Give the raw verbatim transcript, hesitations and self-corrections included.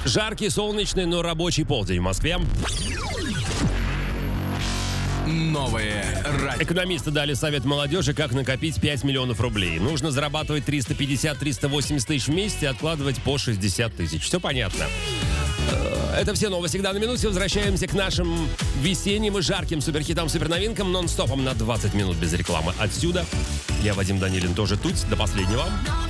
Жаркий, солнечный, но рабочий полдень в Москве. Новые радио. Экономисты дали совет молодежи, как накопить пять миллионов рублей. Нужно зарабатывать триста пятьдесят - триста восемьдесят тысяч в месяц и откладывать по шестьдесят тысяч. Все понятно. Это все новости к данной минуте. Возвращаемся к нашим весенним и жарким суперхитам, суперновинкам, нон-стопом на двадцать минут без рекламы. Отсюда я, Вадим Данилин, тоже тут. До последнего.